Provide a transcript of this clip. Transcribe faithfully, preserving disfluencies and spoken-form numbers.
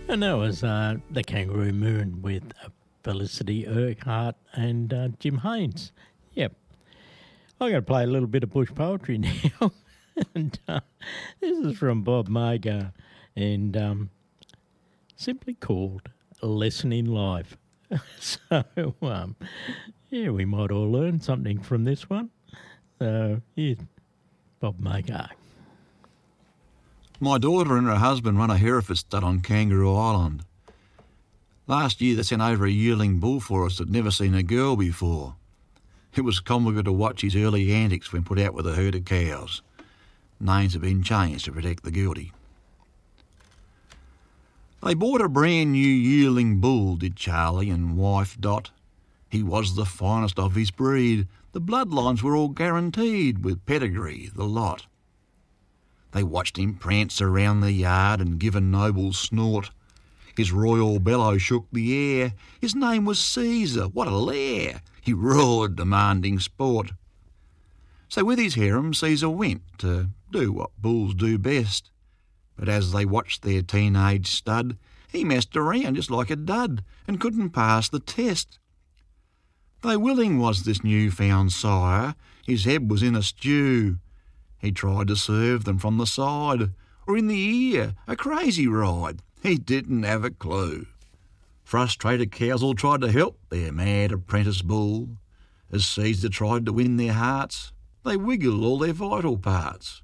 And that was uh, the Kangaroo Moon with uh, Felicity Urquhart and uh, Jim Haynes. Yep. I'm going to play a little bit of bush poetry now. and uh, this is from Bob Mager and um, simply called A Lesson in Life. so, um, yeah, we might all learn something from this one. So, here's Bob Mager. My daughter and her husband run a Hereford stud on Kangaroo Island. Last year they sent over a yearling bull for us that'd never seen a girl before. It was comical to watch his early antics when put out with a herd of cows. Names have been changed to protect the guilty. They bought a brand new yearling bull, did Charlie and wife Dot. He was the finest of his breed. The bloodlines were all guaranteed, with pedigree the lot. They watched him prance around the yard and give a noble snort. His royal bellow shook the air. His name was Caesar, what a lair! He roared, demanding sport. So with his harem, Caesar went to do what bulls do best. But as they watched their teenage stud, he messed around just like a dud and couldn't pass the test. Though willing was this new-found sire, his head was in a stew. He tried to serve them from the side, or in the ear, a crazy ride. He didn't have a clue. Frustrated cows all tried to help their mad apprentice bull. As Caesar tried to win their hearts, they wiggled all their vital parts.